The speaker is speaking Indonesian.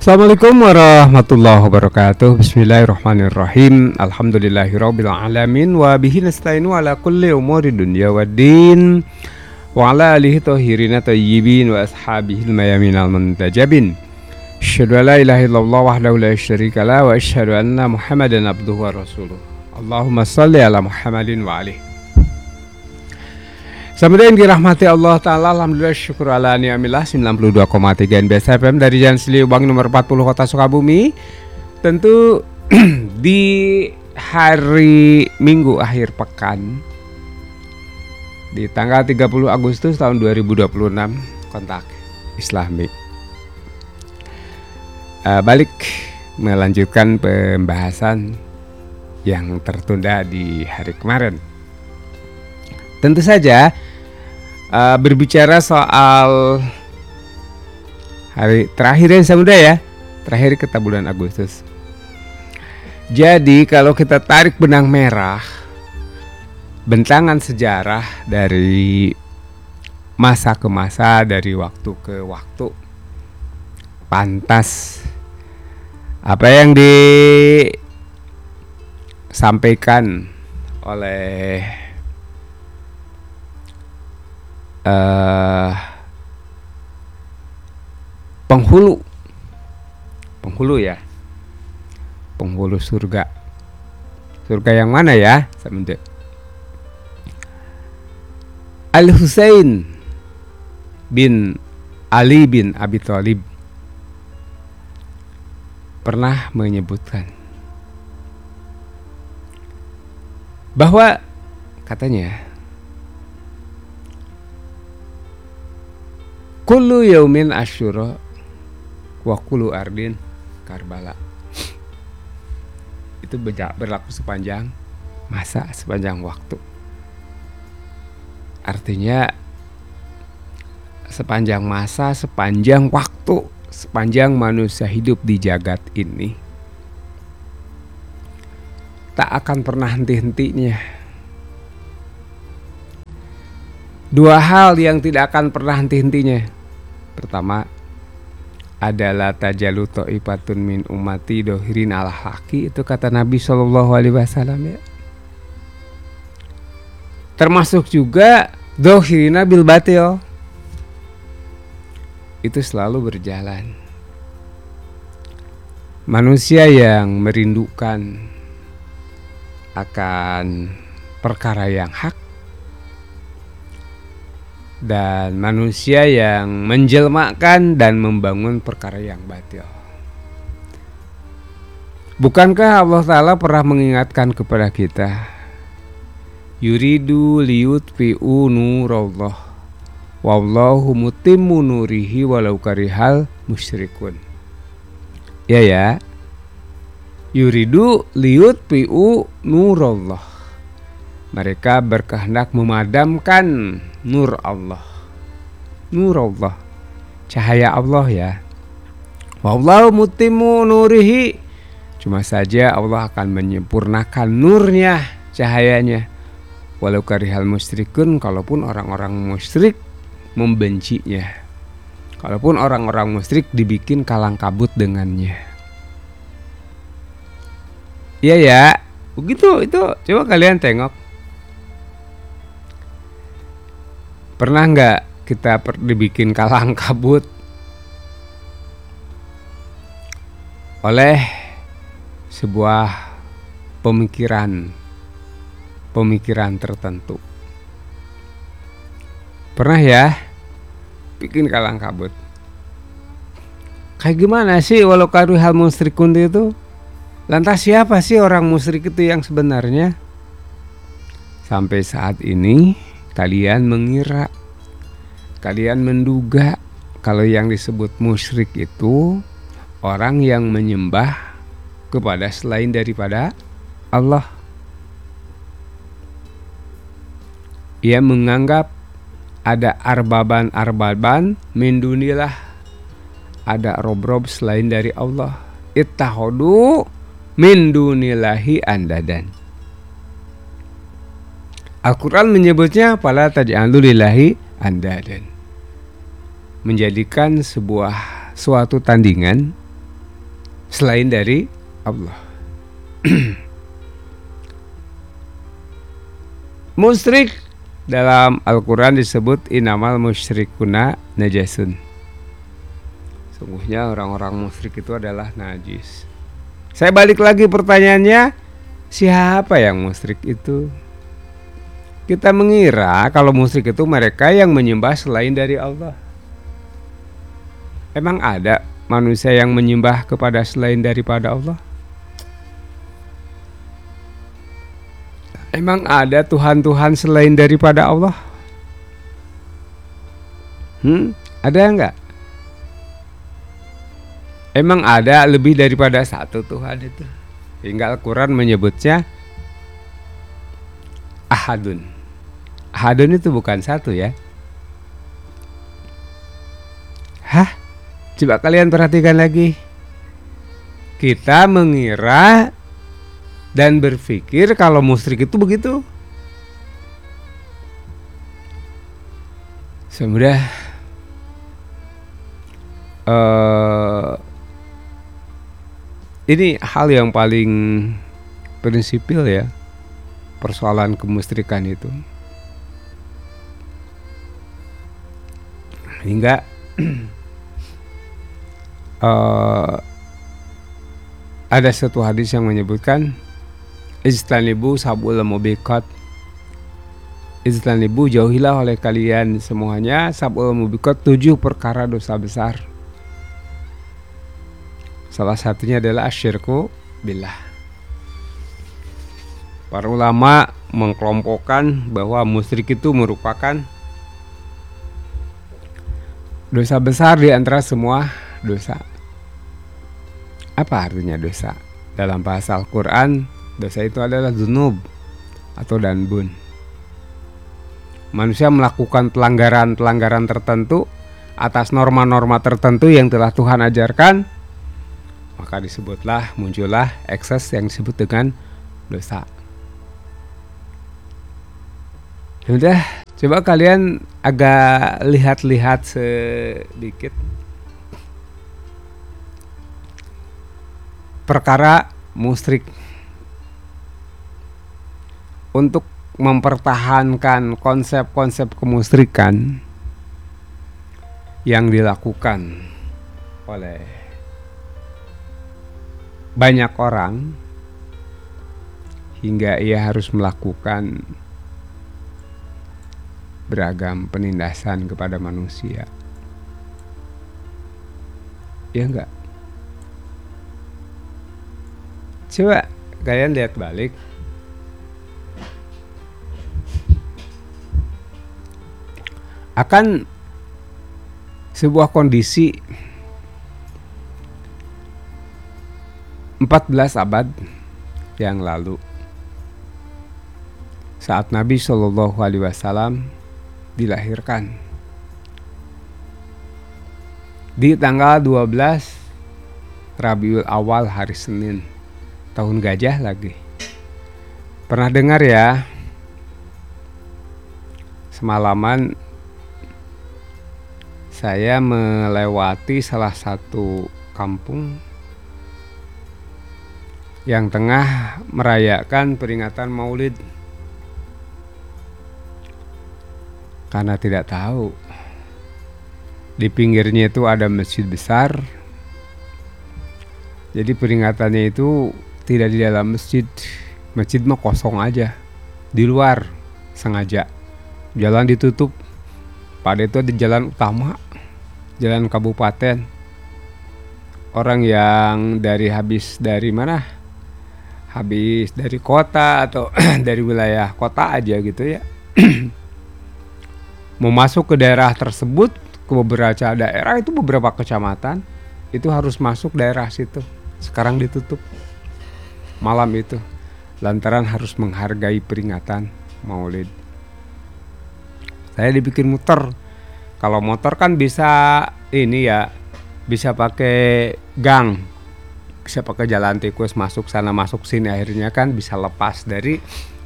Assalamualaikum warahmatullahi wabarakatuh. Bismillahirrahmanirrahim. Alhamdulillahirabbil alamin wa bihi nasta'inu ala kulli umuri dunya waddin. Wa ala alihi thahirina thayyibin wa ashabihil mayaminal muntajabin. Asyhadu an la ilaha illallah wahdahu la syarika lah wa asyhadu anna Muhammadan abduhu wa rasuluh. Allahumma shalli ala Muhammadin wa alihi. Sahabat yang dirahmati Allah Ta'ala, alhamdulillah syukur ala ni'amillah 92,3 NBS FM dari Jalan Siliubang nomor 40 Kota Sukabumi. Tentu di hari Minggu akhir pekan di tanggal 30 Agustus tahun 2026, kontak Islami balik melanjutkan pembahasan yang tertunda di hari kemarin. Tentu saja berbicara soal hari terakhir yang muda ya, terakhir kita bulan Agustus. Jadi kalau kita tarik benang merah, bentangan sejarah dari masa ke masa, dari waktu ke waktu, pantas apa yang disampaikan oleh penghulu ya, penghulu surga yang mana ya? Al-Husain bin Ali bin Abi Thalib pernah menyebutkan bahwa katanya kullu yaumin asyura wa kullu ardin Karbala. Itu berlaku sepanjang masa, sepanjang waktu. Artinya sepanjang masa, sepanjang waktu, sepanjang manusia hidup di jagat ini, tak akan pernah henti-hentinya. Dua hal yang tidak akan pernah henti-hentinya. Pertama adalah tajalu ta'ifatun min ummati dohirin ala haqi. Itu kata Nabi SAW ya. Termasuk juga dohirina bil batil. Itu selalu berjalan. Manusia yang merindukan akan perkara yang hak, dan manusia yang menjelmakan dan membangun perkara yang batil. Bukankah Allah Ta'ala pernah mengingatkan kepada kita, yuridu liyutfi'u nurallah wallahu mutimmu nurihi walau karihal musyrikun. Ya, yuridu liyutfi'u nurallah, mereka berkehendak memadamkan nur Allah, cahaya Allah ya. Wallahu mutimmu nurihi, cuma saja Allah akan menyempurnakan nurnya, cahayanya. Walau karihal musyrikun, kalaupun orang-orang musyrik membencinya, kalaupun orang-orang musyrik dibikin kalang kabut dengannya. Iya ya, begitu itu. Coba kalian tengok. Pernah nggak kita dibikin kalang kabut oleh sebuah pemikiran tertentu? Pernah ya bikin kalang kabut? Kayak gimana sih walau karihal musyrikun itu? Lantas siapa sih orang musyrik itu yang sebenarnya? Sampai saat ini kalian mengira, kalian menduga kalau yang disebut musyrik itu orang yang menyembah kepada selain daripada Allah. Ia menganggap ada arbaban min dunillah, ada rob-rob selain dari Allah. Ittakhadu min dunillahi andadan. Al-Quran menyebutnya fala taj'alu lillahi andadan, menjadikan suatu tandingan selain dari Allah. Musyrik dalam Al-Quran disebut inamal musyrikuna najasun. Sungguhnya orang-orang musyrik itu adalah najis. Saya balik lagi pertanyaannya, siapa yang musyrik itu? Kita mengira kalau musyrik itu mereka yang menyembah selain dari Allah. Emang ada manusia yang menyembah kepada selain daripada Allah? Emang ada Tuhan-Tuhan selain daripada Allah? Ada enggak? Emang ada lebih daripada satu Tuhan itu? Hingga Al-Quran menyebutnya Ahadun. Ahadun itu bukan satu ya. Hah? Coba kalian perhatikan lagi. Kita mengira dan berpikir kalau musyrik itu begitu. Semudah ini hal yang paling prinsipil ya, persoalan kemusyrikan itu. Hingga ada satu hadis yang menyebutkan Ijtanibu sab'ul mubiqat. Ijtanibu, jauhilah oleh kalian semuanya sab'ul mubiqat, 7 perkara dosa besar. Salah satunya adalah asyirku billah. Para ulama mengkelompokkan bahwa musyrik itu merupakan dosa besar di antara semua dosa. Apa artinya dosa? Dalam bahasa Al-Quran, dosa itu adalah dzunub atau danbun. Manusia melakukan pelanggaran-pelanggaran tertentu atas norma-norma tertentu yang telah Tuhan ajarkan, maka muncullah ekses yang disebut dengan dosa. Sudah, coba kalian agak lihat-lihat sedikit perkara musyrik. Untuk mempertahankan konsep-konsep kemusyrikan yang dilakukan oleh banyak orang hingga ia harus melakukan beragam penindasan kepada manusia. Ya enggak? Coba kalian lihat balik. Akan sebuah kondisi 14 abad yang lalu, saat Nabi Shallallahu Alaihi Wasallam dilahirkan di tanggal 12 Rabiul Awal, hari Senin, tahun gajah lagi. Pernah dengar ya? Semalaman saya melewati salah satu kampung yang tengah merayakan peringatan Maulid. Karena tidak tahu, di pinggirnya itu ada masjid besar. Jadi peringatannya itu tidak di dalam masjid. Masjid mah kosong aja, di luar sengaja. Jalan ditutup. Pada itu ada jalan utama, jalan kabupaten. Orang yang habis dari mana? Habis dari kota atau dari wilayah kota aja gitu ya. Mau masuk ke daerah tersebut, ke beberapa daerah itu, beberapa kecamatan, itu harus masuk daerah situ. Sekarang ditutup malam itu, lantaran harus menghargai peringatan Maulid. Saya dibikin muter. Kalau motor kan bisa ini ya, bisa pakai gang, bisa pakai jalan tikus, masuk sana masuk sini, akhirnya kan bisa lepas dari